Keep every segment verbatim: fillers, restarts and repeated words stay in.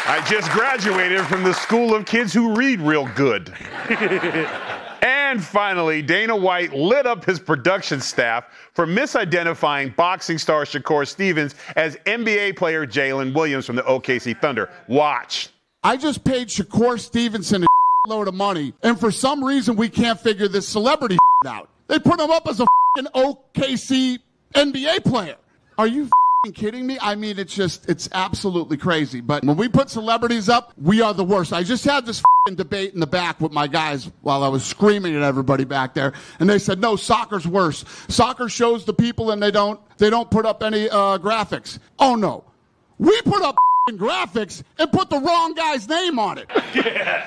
I just graduated from the school of kids who read real good. And finally, Dana White lit up his production staff for misidentifying boxing star Shakur Stevens as N B A player Jalen Williams from the O K C Thunder. Watch. I just paid Shakur Stevenson a load of money, and for some reason we can't figure this celebrity out. They put him up as a O K C N B A player. Are you kidding me? I mean, it's just, it's absolutely crazy. But when we put celebrities up, we are the worst. I just had this debate in the back with my guys while I was screaming at everybody back there, and they said, no, soccer's worse. Soccer shows the people and they don't, they don't put up any uh, graphics. Oh, no. We put up graphics and put the wrong guy's name on it. Yeah.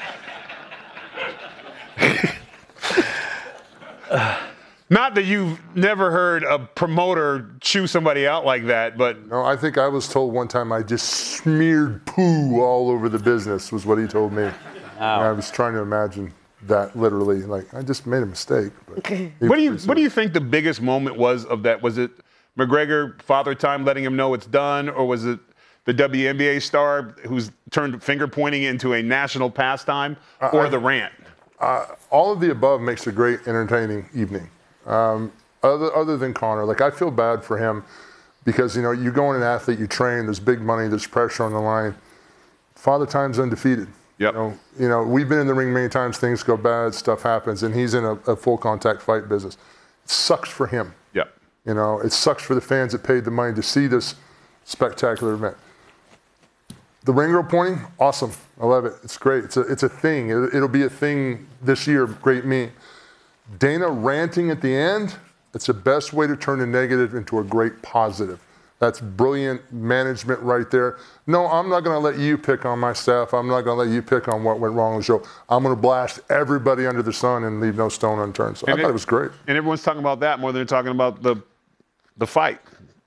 Not that you've never heard a promoter chew somebody out like that, but... No, I think I was told one time I just smeared poo all over the business, was what he told me. Wow. And I was trying to imagine that literally. Like, I just made a mistake. But what do you What do you think the biggest moment was of that? Was it McGregor, Father Time, letting him know it's done, or was it the W N B A star who's turned finger-pointing into a national pastime, or uh, the rant? Uh, all of the above makes a great, entertaining evening. Um, other, other than Conor, like I feel bad for him because, you know, you go in an athlete, you train, there's big money, there's pressure on the line. Father Time's undefeated. Yep. You know, you know, we've been in the ring many times, things go bad, stuff happens, and he's in a, a full contact fight business. It sucks for him. Yep. You know, it sucks for the fans that paid the money to see this spectacular event. The ring girl pointing, awesome. I love it. It's great. It's a, it's a thing. It, it'll be a thing this year, great me. Dana ranting at the end, it's the best way to turn a negative into a great positive. That's brilliant management right there. No, I'm not going to let you pick on my staff. I'm not going to let you pick on what went wrong on the show. I'm going to blast everybody under the sun and leave no stone unturned. So and I thought it, it was great. And everyone's talking about that more than they're talking about the, the fight.